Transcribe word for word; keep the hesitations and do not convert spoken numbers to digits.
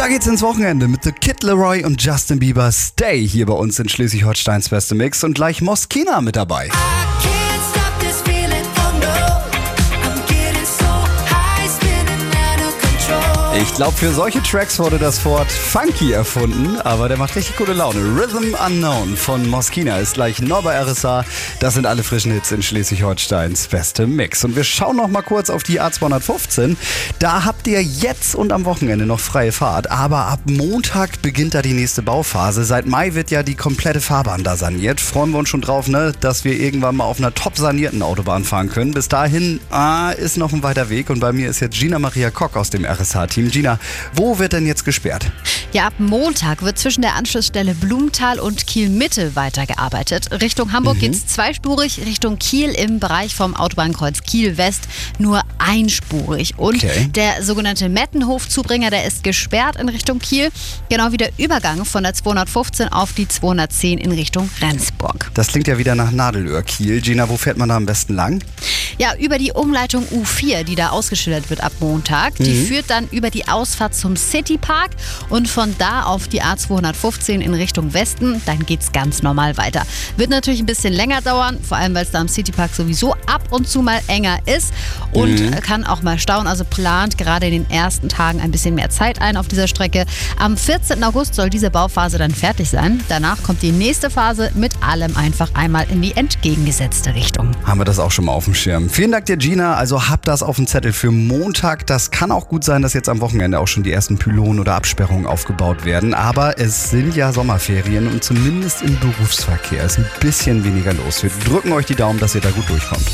Da geht's ins Wochenende mit The Kid Laroi und Justin Bieber Stay hier bei uns in Schleswig-Holsteins beste Mix und gleich Moskina mit dabei. Ich glaube, für solche Tracks wurde das Wort funky erfunden, aber der macht richtig gute Laune. Rhythm Unknown von Moskina ist gleich neu bei R S A. Das sind alle frischen Hits in Schleswig-Holsteins beste Mix. Und wir schauen noch mal kurz auf die A zweihundertfünfzehn. Da habt ihr jetzt und am Wochenende noch freie Fahrt, aber ab Montag beginnt da die nächste Bauphase. Seit Mai wird ja die komplette Fahrbahn da saniert. Freuen wir uns schon drauf, ne, dass wir irgendwann mal auf einer top sanierten Autobahn fahren können. Bis dahin ah, ist noch ein weiter Weg und bei mir ist jetzt Gina Maria Kock aus dem R S A-Team. Gina, wo wird denn jetzt gesperrt? Ja, ab Montag wird zwischen der Anschlussstelle Blumenthal und Kiel-Mitte weitergearbeitet. Richtung Hamburg mhm. geht's zweispurig, Richtung Kiel im Bereich vom Autobahnkreuz Kiel-West nur einspurig. Und okay. der sogenannte Mettenhof-Zubringer, der ist gesperrt in Richtung Kiel. Genau wie der Übergang von der zweihundertfünfzehn auf die zweihundertzehn in Richtung Rendsburg. Das klingt ja wieder nach Nadelöhr, Kiel. Gina, wo fährt man da am besten lang? Ja, über die Umleitung U vier, die da ausgeschildert wird ab Montag. Die Mhm. führt dann über die Ausfahrt zum Citypark und von da auf die A zweihundertfünfzehn in Richtung Westen. Dann geht's ganz normal weiter. Wird natürlich ein bisschen länger dauern, vor allem weil es da am Citypark sowieso ab und zu mal enger ist und Mhm. kann auch mal stauen. Also plant gerade in den ersten Tagen ein bisschen mehr Zeit ein auf dieser Strecke. Am vierzehnten August soll diese Bauphase dann fertig sein. Danach kommt die nächste Phase mit allem einfach einmal in die entgegengesetzte Richtung. Haben wir das auch schon mal auf dem Schirm. Vielen Dank dir, Gina. Also habt das auf dem Zettel für Montag. Das kann auch gut sein, dass jetzt am Wochenende auch schon die ersten Pylonen oder Absperrungen aufgebaut werden. Aber es sind ja Sommerferien und zumindest im Berufsverkehr ist ein bisschen weniger los. Wir drücken euch die Daumen, dass ihr da gut durchkommt.